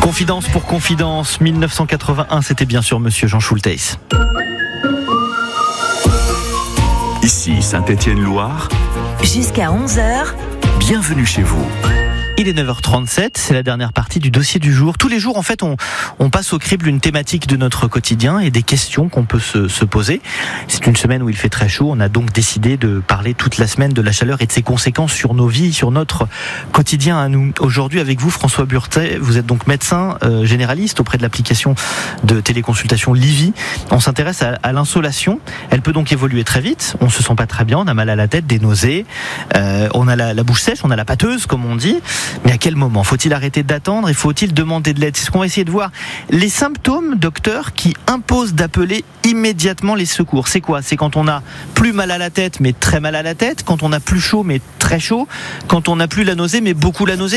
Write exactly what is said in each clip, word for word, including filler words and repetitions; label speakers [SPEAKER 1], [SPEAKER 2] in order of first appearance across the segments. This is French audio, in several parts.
[SPEAKER 1] Confidence pour confidence, dix-neuf cent quatre-vingt-un, c'était bien sûr Monsieur Jean Schultheis.
[SPEAKER 2] Ici Saint-Étienne-Loire.
[SPEAKER 3] Jusqu'à onze heures.
[SPEAKER 2] Bienvenue chez vous.
[SPEAKER 1] Il est neuf heures trente-sept, c'est la dernière partie du dossier du jour. Tous les jours, en fait, on, on passe au crible une thématique de notre quotidien et des questions qu'on peut se, se poser. C'est une semaine où il fait très chaud. On a donc décidé de parler toute la semaine de la chaleur et de ses conséquences sur nos vies, sur notre quotidien à nous. Aujourd'hui, avec vous, François Burtet, vous êtes donc médecin euh, généraliste auprès de l'application de téléconsultation Livy. On s'intéresse à, à l'insolation. Elle peut donc évoluer très vite. On se sent pas très bien, on a mal à la tête, des nausées, euh, on a la, la bouche sèche, on a la pâteuse, comme on dit. Mais à quel moment ? Faut-il arrêter d'attendre et faut-il demander de l'aide ? C'est ce qu'on va essayer de voir. Les symptômes, docteur, qui imposent d'appeler immédiatement les secours. C'est quoi ? C'est quand on a plus mal à la tête, mais très mal à la tête, quand on a plus chaud, mais très chaud, quand on n'a plus la nausée, mais beaucoup la nausée ?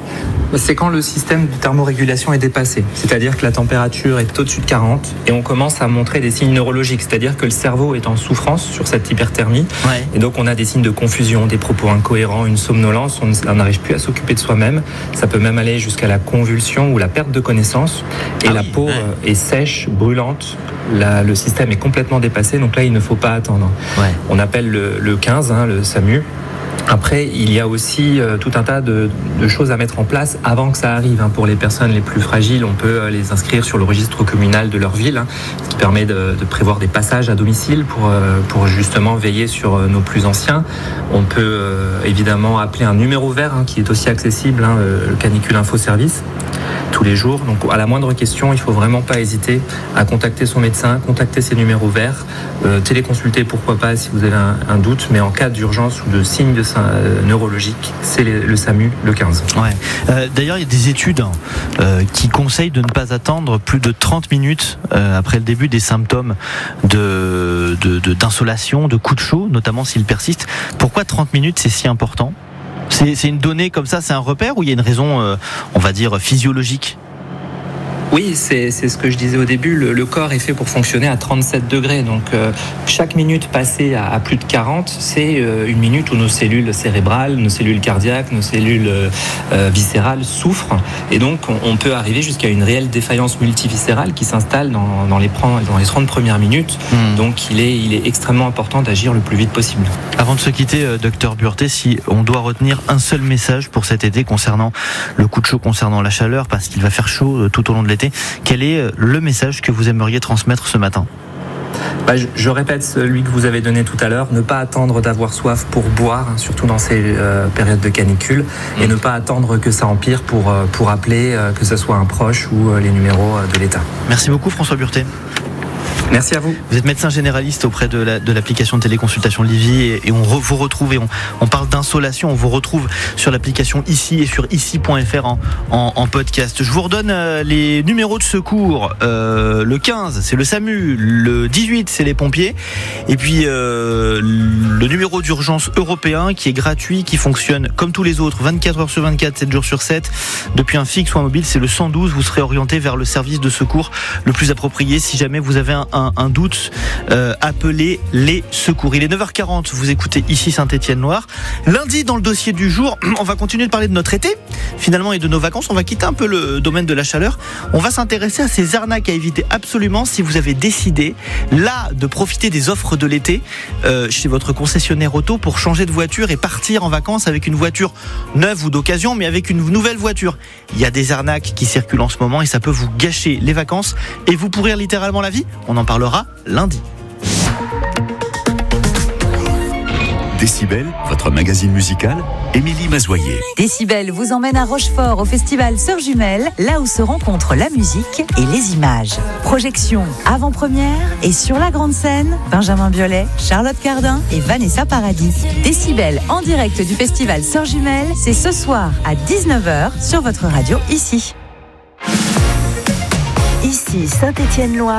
[SPEAKER 4] C'est quand le système de thermorégulation est dépassé, c'est-à-dire que la température est au-dessus de quarante et on commence à montrer des signes neurologiques, c'est-à-dire que le cerveau est en souffrance sur cette hyperthermie, ouais. Et donc on a des signes de confusion, des propos incohérents, une somnolence, on n'arrive plus à s'occuper de soi-même, ça peut même aller jusqu'à la convulsion ou la perte de connaissance, et ah la oui, peau ouais. est sèche, brûlante, la, le système est complètement dépassé, donc là il ne faut pas attendre. Ouais. On appelle le, le quinze, hein, le SAMU. Après, il y a aussi euh, tout un tas de, de choses à mettre en place avant que ça arrive. Hein. Pour les personnes les plus fragiles, on peut euh, les inscrire sur le registre communal de leur ville, hein, ce qui permet de, de prévoir des passages à domicile pour, euh, pour justement veiller sur euh, nos plus anciens. On peut euh, évidemment appeler un numéro vert hein, qui est aussi accessible, hein, le canicule info service, tous les jours. Donc à la moindre question, il ne faut vraiment pas hésiter à contacter son médecin, contacter ses numéros verts, euh, téléconsulter pourquoi pas si vous avez un, un doute, mais en cas d'urgence ou de signe de euh, neurologique, c'est le, le SAMU, le quinze.
[SPEAKER 1] Ouais. Euh, d'ailleurs, il y a des études hein, euh, qui conseillent de ne pas attendre plus de trente minutes euh, après le début des symptômes de, de, de, d'insolation, de coups de chaud, notamment s'ils persistent. Pourquoi trente minutes, c'est si important ? C'est, c'est une donnée comme ça, c'est un repère ou il y a une raison, euh, on va dire, physiologique ?
[SPEAKER 4] Oui, c'est, c'est ce que je disais au début, le, le corps est fait pour fonctionner à trente-sept degrés, donc euh, chaque minute passée à, à plus de quarante, c'est euh, une minute où nos cellules cérébrales, nos cellules cardiaques, nos cellules euh, viscérales souffrent, et donc on, on peut arriver jusqu'à une réelle défaillance multiviscérale qui s'installe dans, dans, les, dans les trente premières minutes, mmh. donc il est, il est extrêmement important d'agir le plus vite possible.
[SPEAKER 1] Avant de se quitter, euh, docteur Burtet, si on doit retenir un seul message pour cet été concernant le coup de chaud, concernant la chaleur, parce qu'il va faire chaud euh, tout au long de l'été, quel est le message que vous aimeriez transmettre ce matin ?
[SPEAKER 4] Bah, je, je répète celui que vous avez donné tout à l'heure, ne pas attendre d'avoir soif pour boire, hein, surtout dans ces euh, périodes de canicule, mmh. et ne pas attendre que ça empire pour, euh, pour appeler, euh, que ce soit un proche ou euh, les numéros euh, de l'État.
[SPEAKER 1] Merci beaucoup François Burtet.
[SPEAKER 4] Merci à vous.
[SPEAKER 1] Vous êtes médecin généraliste auprès de, la, de l'application de téléconsultation Livy et, et on re, vous retrouve, et on, on parle d'insolation, on vous retrouve sur l'application ici et sur ici point f r en, en, en podcast. Je vous redonne euh, les numéros de secours. Euh, le quinze, c'est le SAMU. Le dix-huit, c'est les pompiers. Et puis euh, le numéro d'urgence européen qui est gratuit, qui fonctionne comme tous les autres, vingt-quatre heures sur vingt-quatre, sept jours sur sept. Depuis un fixe ou un mobile, c'est le cent douze. Vous serez orienté vers le service de secours le plus approprié si jamais vous avez un Un, un doute, euh, appelez les secours. Il est neuf heures quarante, vous écoutez ici Saint-Étienne-Loire. Lundi, dans le dossier du jour, on va continuer de parler de notre été, finalement, et de nos vacances. On va quitter un peu le domaine de la chaleur. On va s'intéresser à ces arnaques à éviter absolument si vous avez décidé, là, de profiter des offres de l'été euh, chez votre concessionnaire auto pour changer de voiture et partir en vacances avec une voiture neuve ou d'occasion, mais avec une nouvelle voiture. Il y a des arnaques qui circulent en ce moment et ça peut vous gâcher les vacances et vous pourrir littéralement la vie. On en parlera lundi.
[SPEAKER 2] Décibel, votre magazine musical, Émilie Mazoyer.
[SPEAKER 3] Décibel vous emmène à Rochefort au festival Sœurs Jumelles, là où se rencontrent la musique et les images. Projection avant-première et sur la grande scène, Benjamin Biolay, Charlotte Cardin et Vanessa Paradis. Décibel en direct du festival Sœurs Jumelles, c'est ce soir à dix-neuf heures sur votre radio ici. Ici Saint-Étienne-Loire.